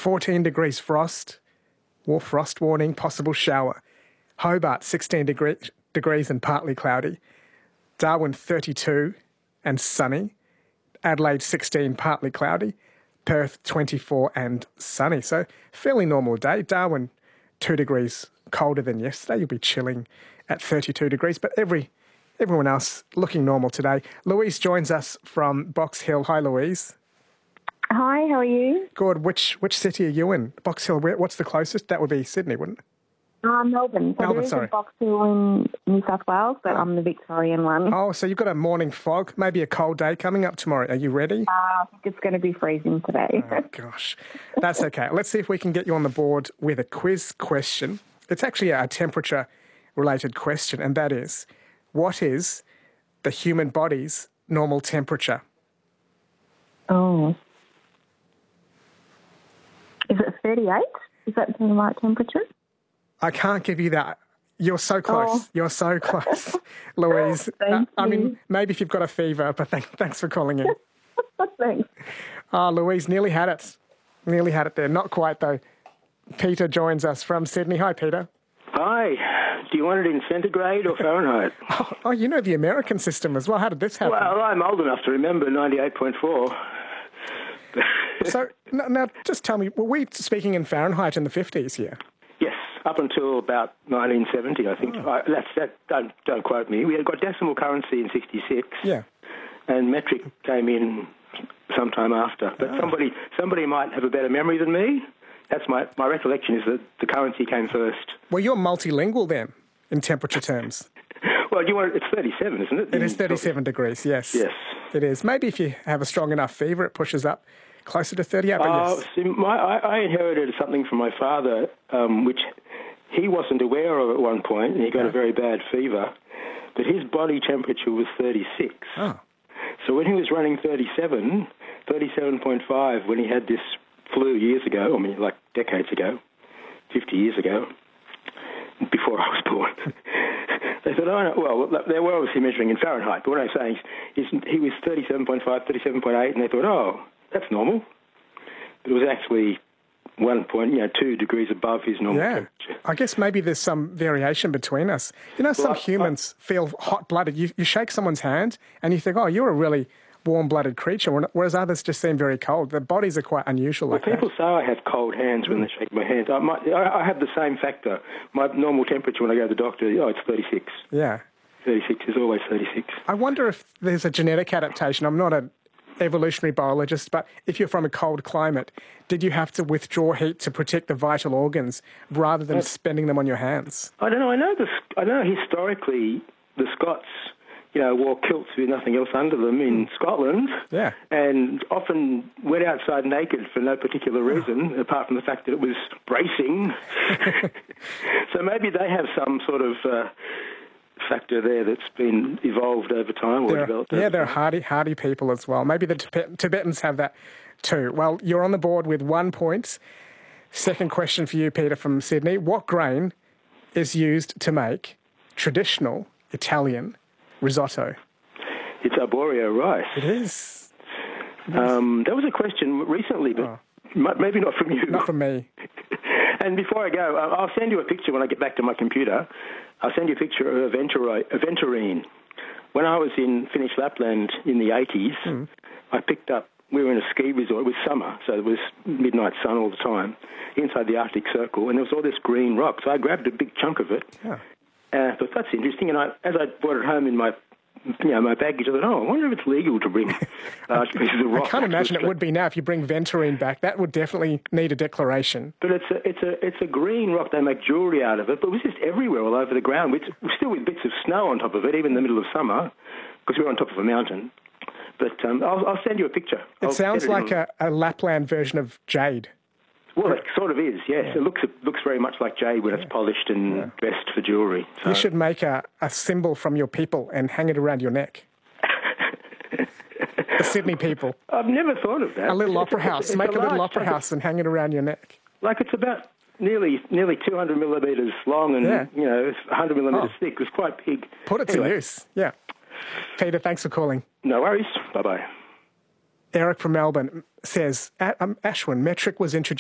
14 degrees frost warning, possible shower. Hobart, 16 degrees and partly cloudy. Darwin, 32 and sunny. Adelaide, 16, partly cloudy. Perth, 24 and sunny. So fairly normal day. Darwin, 2 degrees colder than yesterday. You'll be chilling at 32 degrees, but everyone else looking normal today. Louise joins us from Box Hill. Hi, Louise. Hi, how are you? Good. Which city are you in? Box Hill, what's the closest? That would be Sydney, wouldn't it? Melbourne. So there is a Box Hill in New South Wales, but I'm the Victorian one. Oh, so you've got a morning fog, maybe a cold day coming up tomorrow. Are you ready? I think it's going to be freezing today. Oh, gosh. That's okay. Let's see if we can get you on the board with a quiz question. It's actually a temperature-related question, and that is, what is the human body's normal temperature? Oh. Is it 38? Is that the right temperature? I can't give you that. You're so close. Oh. You're so close, Louise. Thank you. I mean, maybe if you've got a fever, but thanks for calling in. Thanks. Louise, nearly had it. Nearly had it there. Not quite, though. Peter joins us from Sydney. Hi, Peter. Hi. Do you want it in centigrade or Fahrenheit? Oh, you know the American system as well. How did this happen? Well, I'm old enough to remember 98.4. So, now, just tell me, were we speaking in Fahrenheit in the 50s here? Yes, up until about 1970, I think. Oh. Don't quote me. We had got decimal currency in 66. Yeah. And metric came in sometime after. But somebody might have a better memory than me. That's my recollection is that the currency came first. Well, you're multilingual then, in temperature terms. Well, it's 37, isn't it? It is 37 degrees, yes. Yes. It is. Maybe if you have a strong enough fever, it pushes up closer to 38, but yes. See, I inherited something from my father, which he wasn't aware of at one point, and he got a very bad fever, but his body temperature was 36. Oh. So when he was running 37.5, when he had this flu years ago, I mean, like decades ago, 50 years ago, before I was born, they thought, oh, no, well, they were obviously measuring in Fahrenheit, but what I'm saying is he was 37.5, 37.8, and they thought, oh, that's normal. But it was actually 2 degrees above his normal temperature. I guess maybe there's some variation between us. You know, some humans feel hot-blooded. You shake someone's hand and you think, oh, you're a really warm-blooded creature, whereas others just seem very cold. Their bodies are quite unusual like that. People say I have cold hands when they shake my hand. I have the same factor. My normal temperature when I go to the doctor, it's 36. Yeah. 36 is always 36. I wonder if there's a genetic adaptation. I'm not an evolutionary biologist, but if you're from a cold climate, did you have to withdraw heat to protect the vital organs rather than spending them on your hands? I don't know. I know historically the Scots, wore kilts with nothing else under them in Scotland, and often went outside naked for no particular reason, apart from the fact that it was bracing. So maybe they have some sort of factor there that's been evolved over time or developed. Yeah, they're hardy people as well. Maybe the Tibetans have that too. Well, you're on the board with 1 point. Second question for you, Peter, from Sydney. What grain is used to make traditional Italian risotto? It's arborio rice. It is. That was a question recently, but maybe not from you. Not from me. And before I go, I'll send you a picture when I get back to my computer. I'll send you a picture of aventurine. When I was in Finnish Lapland in the 80s, I picked up, we were in a ski resort. It was summer, so it was midnight sun all the time, inside the Arctic Circle, and there was all this green rock. So I grabbed a big chunk of it. Yeah. I thought, that's interesting. And as I brought it home in my baggage, I thought, I wonder if it's legal to bring large pieces of rock. I can't imagine it would be now if you bring venturine back. That would definitely need a declaration. But it's a green rock. They make jewellery out of it, but it was just everywhere, all over the ground. Still with bits of snow on top of it, even in the middle of summer, because we were on top of a mountain. But I'll send you a picture. It sounds like a Lapland version of jade. Well, it sort of is, yes. Yeah. It looks very much like jade when it's polished and dressed for jewellery. So. You should make a symbol from your people and hang it around your neck. The Sydney people. I've never thought of that. A little opera house. Make a little opera house and hang it around your neck. Like it's about nearly 200 millimetres long and 100 millimetres thick. It was quite big. Put it to use, yeah. Peter, thanks for calling. No worries. Bye-bye. Eric from Melbourne says, Ashwin, metric was introduced